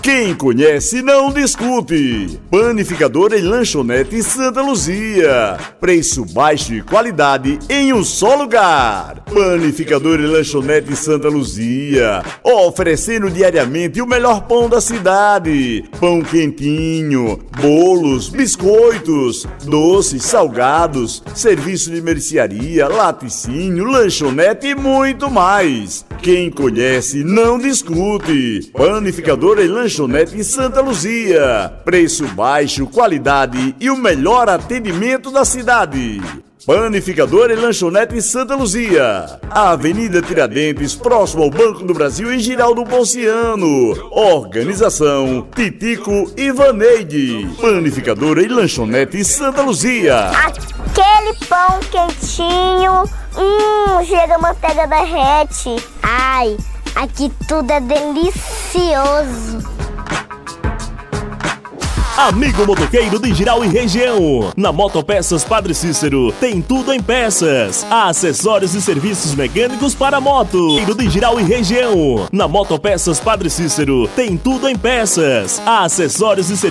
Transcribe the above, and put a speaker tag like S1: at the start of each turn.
S1: Quem conhece não discute. Panificadora e lanchonete Santa Luzia. Preço baixo e qualidade em um só lugar. Panificadora e lanchonete Santa Luzia. Oferecendo diariamente o melhor pão da cidade. Pão quentinho, bolos, biscoitos, doces, salgados, serviço de mercearia, laticínio, lanchonete e muito mais. Quem conhece não discute. Panificadora e lanchonete Santa Luzia. Preço baixo, qualidade e o melhor atendimento da cidade. Panificadora e lanchonete Santa Luzia. Avenida Tiradentes, próximo ao Banco do Brasil, em Giraldo Ponciano. Organização Titico e Vaneide. Panificadora e lanchonete Santa Luzia.
S2: Aquele pão quentinho, chega a manteiga derrete. Ai, aqui tudo é delicioso.
S3: Amigo motoqueiro de Giral e região, na Motopeças Padre Cícero tem tudo em peças, acessórios e serviços mecânicos para moto. De Giral e região, na Motopeças Padre Cícero tem tudo em peças, acessórios e serviços